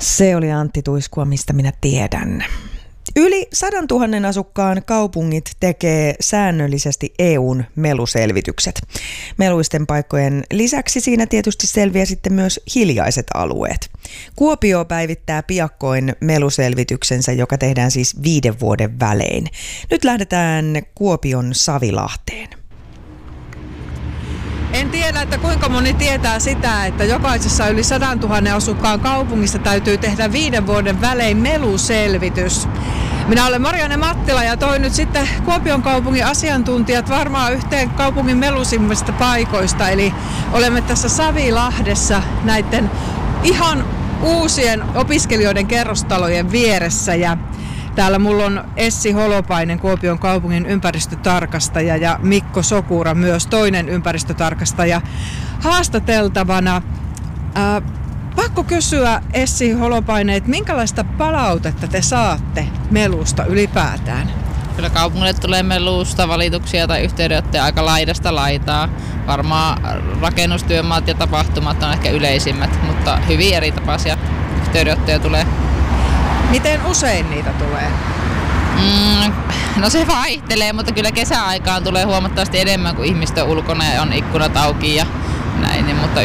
Se oli Antti Tuiskua, mistä minä tiedän. Yli 100 000 asukkaan kaupungit tekee säännöllisesti EUn meluselvitykset. Meluisten paikkojen lisäksi siinä tietysti selviää sitten myös hiljaiset alueet. Kuopio päivittää piakkoin meluselvityksensä, joka tehdään siis 5 vuoden välein. Nyt lähdetään Kuopion Savilahteen. En tiedä, että kuinka moni tietää sitä, että jokaisessa yli 100 000 asukkaan kaupungissa täytyy tehdä 5 vuoden välein meluselvitys. Minä olen Marianne Mattila ja toin nyt sitten Kuopion kaupungin asiantuntijat varmaan yhteen kaupungin melusimmista paikoista. Eli olemme tässä Savilahdessa näiden ihan uusien opiskelijoiden kerrostalojen vieressä ja täällä mulla on Essi Holopainen, Kuopion kaupungin ympäristötarkastaja, ja Mikko Sokura, myös toinen ympäristötarkastaja, haastateltavana. Pakko kysyä, Essi Holopainen, että minkälaista palautetta te saatte melusta ylipäätään? Kyllä kaupungille tulee melusta valituksia tai yhteydenottoja aika laidasta laitaa. Varmaan rakennustyömaat ja tapahtumat on ehkä yleisimmät, mutta hyvin eri tapaisia yhteydenottoja tulee. Miten usein niitä tulee? No se vaihtelee, mutta kyllä kesäaikaan tulee huomattavasti enemmän, kuin ihmiset on ulkona ja on ikkunat auki ja näin, mutta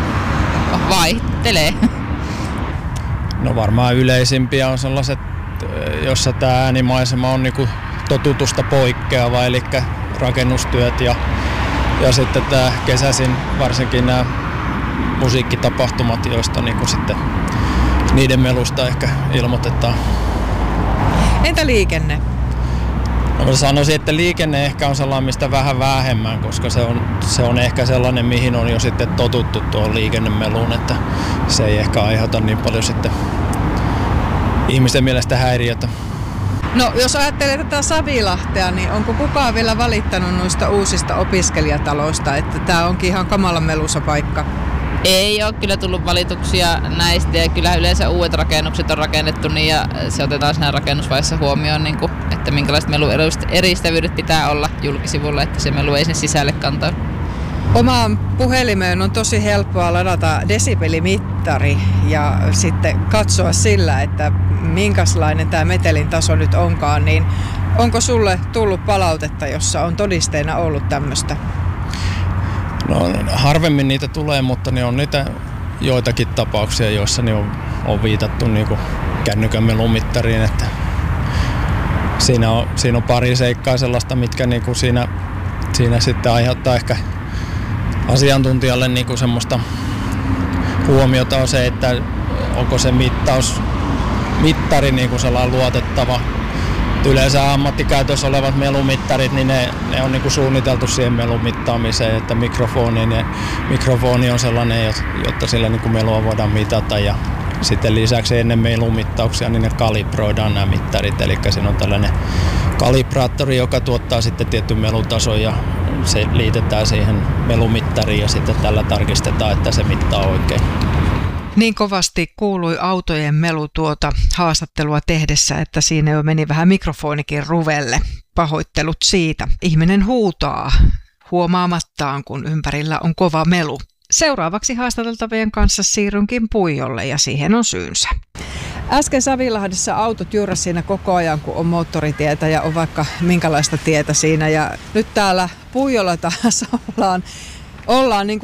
vaihtelee. No varmaan yleisimpiä on sellaiset, jossa tämä äänimaisema on niinku totutusta poikkeava, eli rakennustyöt ja sitten tämä kesäisin varsinkin nämä musiikkitapahtumat, joista niinku sitten niiden melusta ehkä ilmoitetaan. Entä liikenne? No mä sanoisin, että liikenne ehkä on sellainen, mistä vähän vähemmän, koska se on ehkä sellainen, mihin on jo sitten totuttu tuohon liikennemeluun, että se ei ehkä aiheuta niin paljon sitten ihmisten mielestä häiriötä. No jos ajattelee tätä Savilahtea, niin onko kukaan vielä valittanut noista uusista opiskelijataloista, että tämä onkin ihan kamalan melusa paikka? Ei ole kyllä tullut valituksia näistä ja kyllä yleensä uudet rakennukset on rakennettu niin ja se otetaan siinä rakennusvaiheessa huomioon, niin kuin, että minkälaiset melueristävyydet pitää olla julkisivulla, että se melu ei sen sisälle kantaa. Omaan puhelimeen on tosi helppoa ladata desibelimittari ja sitten katsoa sillä, että minkälainen tämä metelin taso nyt onkaan, niin onko sulle tullut palautetta, jossa on todisteena ollut tämmöistä? No harvemmin niitä tulee, mutta ne on niitä joitakin tapauksia, joissa ne on viitattu niinku kännykän melumittariin, että siinä on pari seikkaa sellaista, mitkä niinku siinä sitten aiheuttaa ehkä asiantuntijalle niinku semmoista huomiota on se, että onko se mittari niinku sellainen luotettava. Yleensä ammattikäytössä olevat melumittarit, niin ne on niinku suunniteltu siihen melun mittaamiseen, että mikrofoni on sellainen, jotta sillä niinku melua voidaan mitata. Ja sitten lisäksi ennen melumittauksia niin ne kalibroidaan nämä mittarit, eli siinä on tällainen kalibraattori, joka tuottaa sitten tietyn melutason ja se liitetään siihen melumittariin ja sitten tällä tarkistetaan, että se mittaa oikein. Niin kovasti kuului autojen melu tuota haastattelua tehdessä, että siinä jo meni vähän mikrofonikin ruvelle. Pahoittelut siitä. Ihminen huutaa huomaamattaan, kun ympärillä on kova melu. Seuraavaksi haastateltavien kanssa siirrynkin Puijolle ja siihen on syynsä. Äsken Savilahdessa autot jurrasivat siinä koko ajan, kun on moottoritietä ja on vaikka minkälaista tietä siinä. Ja nyt täällä Puijolla taas ollaan niin kuin